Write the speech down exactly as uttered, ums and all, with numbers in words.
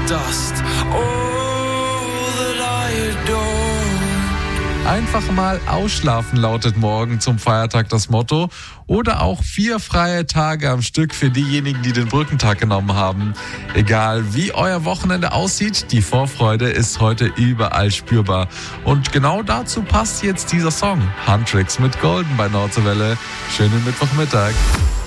dust. All that I adore. Einfach mal ausschlafen lautet morgen zum Feiertag das Motto. Oder auch vier freie Tage am Stück für diejenigen, die den Brückentag genommen haben. Egal wie euer Wochenende aussieht, die Vorfreude ist heute überall spürbar. Und genau dazu passt jetzt dieser Song. Huntrix mit Golden bei Nordseewelle. Schönen Mittwochmittag.